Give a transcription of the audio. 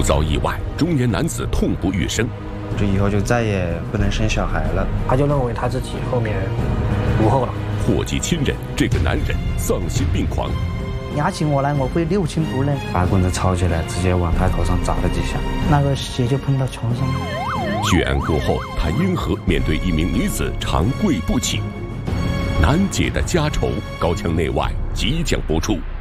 遭意外，中年男子痛不欲生。 这以后就再也不能生小孩了。 他就认为他自己后面无后了。 祸及亲人，这个男人丧心病狂。 压起我来，我会6亲不认。 把棍子抄起来，直接往他头上砸了几下， 那个血就喷到床上了。 血案过后，他因何面对一名女子长跪不起？难解的家仇，高墙内外即将播出。